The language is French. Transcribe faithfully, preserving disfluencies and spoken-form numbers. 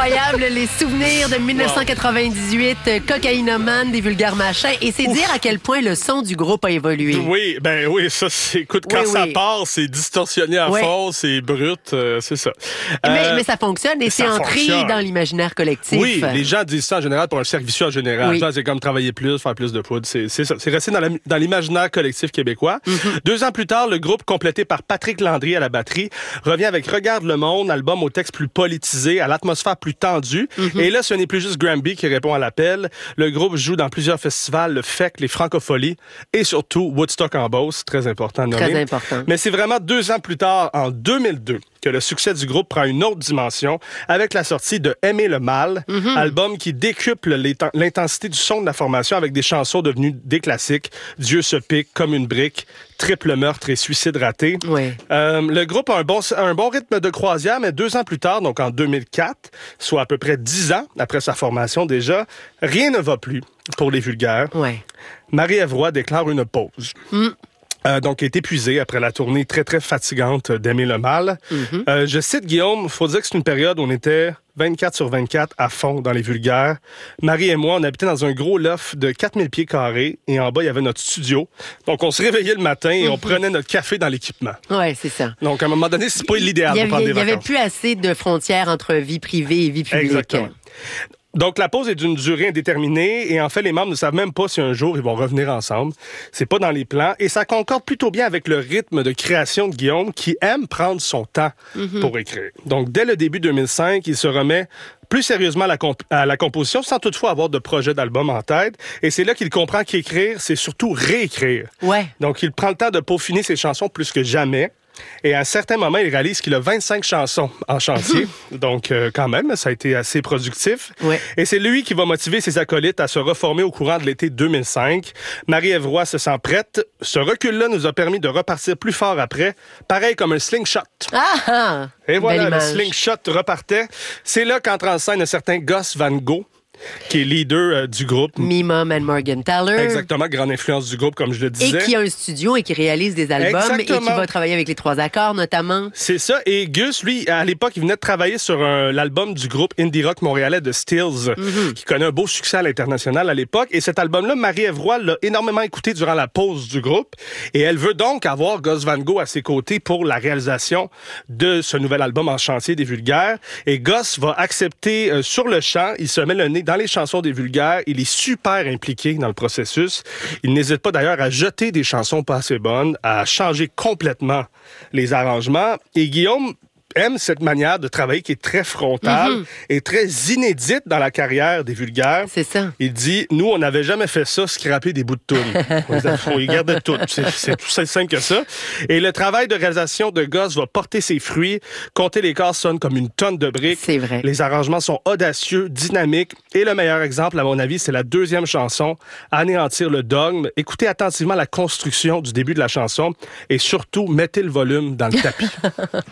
Incroyable, les souvenirs de dix-neuf cent quatre-vingt-dix-huit, wow. Cocaïnomane, des vulgaires machins. Et c'est Ouf. dire à quel point le son du groupe a évolué. Oui, ben oui, ça, c'est, écoute, quand oui, ça oui. part, c'est distorsionné à oui. fond, c'est brut, euh, c'est ça. Mais, euh, mais ça fonctionne et c'est entré fonctionne. dans l'imaginaire collectif. Oui, les gens disent ça en général pour un cercle vicieux en général. Oui. Genre, c'est comme travailler plus, faire plus de poudre. C'est, c'est ça. C'est resté dans, la, dans l'imaginaire collectif québécois. Mm-hmm. Deux ans plus tard, le groupe, complété par Patrick Landry à la batterie, revient avec Regarde le monde, album au texte plus politisé, à l'atmosphère plus tendue. Mm-hmm. Et là, ce n'est plus juste Granby qui répond à l'appel. Le groupe joue dans plusieurs festivals, le F E C, les Francopholies et surtout Woodstock en Beauce, très important à nommer. Très important. Mais c'est vraiment deux ans plus tard, en deux mille deux, que le succès du groupe prend une autre dimension avec la sortie de Aimer le mal, mm-hmm. album qui décuple l'intensité du son de la formation avec des chansons devenues des classiques. Dieu se pique comme une brique, Triple meurtre et suicide raté. Oui. Euh, le groupe a un bon, un bon rythme de croisière, mais deux ans plus tard, donc en deux mille quatre, soit à peu près dix ans après sa formation déjà, rien ne va plus pour les vulgaires. Oui. Marie-Ève Roy déclare une pause. Mm. Euh, donc, est épuisé après la tournée très, très fatigante d'Aimer le mal. Mm-hmm. Euh, je cite Guillaume, il faut dire que c'est une période où on était vingt-quatre sur vingt-quatre à fond dans les vulgaires. Marie et moi, on habitait dans un gros loft de quatre mille pieds carrés et en bas, il y avait notre studio. Donc, on se réveillait le matin et on prenait notre café dans l'équipement. Oui, c'est ça. Donc, à un moment donné, c'est pas l'idéal pour prendre des vacances. Il n'y avait plus assez de frontières entre vie privée et vie publique. Exactement. Donc, la pause est d'une durée indéterminée et en fait, les membres ne savent même pas si un jour ils vont revenir ensemble. C'est pas dans les plans et ça concorde plutôt bien avec le rythme de création de Guillaume qui aime prendre son temps mm-hmm. pour écrire. Donc, dès le début deux mille cinq, il se remet plus sérieusement à la, comp- à la composition sans toutefois avoir de projet d'album en tête. Et c'est là qu'il comprend qu'écrire, c'est surtout réécrire. Ouais. Donc, il prend le temps de peaufiner ses chansons plus que jamais. Et à un certain moment, il réalise qu'il a vingt-cinq chansons en chantier. Donc, euh, quand même, ça a été assez productif. Ouais. Et c'est lui qui va motiver ses acolytes à se reformer au courant de l'été deux mille cinq. Marie-Ève Roy se sent prête. Ce recul-là nous a permis de repartir plus fort après. Pareil comme un slingshot. Ah! Et voilà, le slingshot repartait. C'est là qu'entre en scène un certain Gus Van Gogh, qui est leader euh, du groupe. Me, Mom and Morgenthaler. Exactement, grande influence du groupe, comme je le disais. Et qui a un studio et qui réalise des albums. Exactement. Et qui va travailler avec les Trois Accords, notamment. C'est ça. Et Gus, lui, à l'époque, il venait de travailler sur un, l'album du groupe indie rock montréalais de Stills, mm-hmm. qui connaît un beau succès à l'international à l'époque. Et cet album-là, Marie-Ève Roy l'a énormément écouté durant la pause du groupe. Et elle veut donc avoir Gus Van Gogh à ses côtés pour la réalisation de ce nouvel album en chantier des vulgaires. Et Gus va accepter euh, sur le champ. Il se met le nez dans les chansons des vulgaires. Il est super impliqué dans le processus. Il n'hésite pas d'ailleurs à jeter des chansons pas assez bonnes, à changer complètement les arrangements. Et Guillaume aime cette manière de travailler qui est très frontale mm-hmm. et très inédite dans la carrière des vulgaires. C'est ça. Il dit, nous, on n'avait jamais fait ça, scraper des bouts de toune. On y gardait tout. C'est, c'est tout simple que ça. Et le travail de réalisation de Gus va porter ses fruits. Compter les corps sonne comme une tonne de briques. C'est vrai. Les arrangements sont audacieux, dynamiques. Et le meilleur exemple, à mon avis, c'est la deuxième chanson, Anéantir le dogme. Écoutez attentivement la construction du début de la chanson et surtout, mettez le volume dans le tapis.